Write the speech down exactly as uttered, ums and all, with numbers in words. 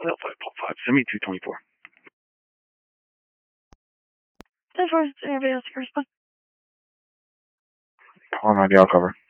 L five, Paul five, send me two twenty-four. ten four, anybody else to respond? Paul ninety, I'll cover.